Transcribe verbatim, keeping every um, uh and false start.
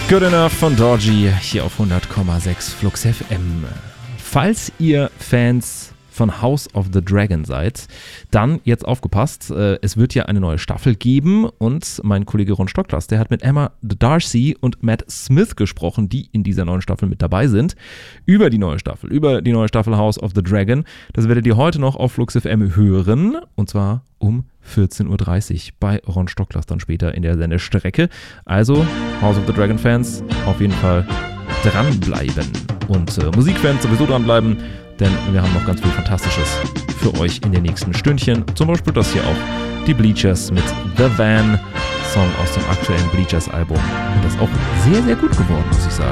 Good Enough von Dorji hier auf hundert Komma sechs Flux F M. Falls ihr Fans von House of the Dragon seid, dann jetzt aufgepasst, äh, es wird ja eine neue Staffel geben und mein Kollege Ron Stocklas, der hat mit Emma D'Arcy und Matt Smith gesprochen, die in dieser neuen Staffel mit dabei sind, über die neue Staffel, über die neue Staffel House of the Dragon. Das werdet ihr heute noch auf Flux F M hören und zwar um vierzehn Uhr dreißig bei Ron Stocklas dann später in der Sendestrecke. Also House of the Dragon Fans auf jeden Fall dranbleiben und äh, Musikfans sowieso dranbleiben, denn wir haben noch ganz viel Fantastisches für euch in den nächsten Stündchen. Zum Beispiel das hier auch, die Bleachers mit The Van, Song aus dem aktuellen Bleachers Album. Und das ist auch sehr, sehr gut geworden, muss ich sagen.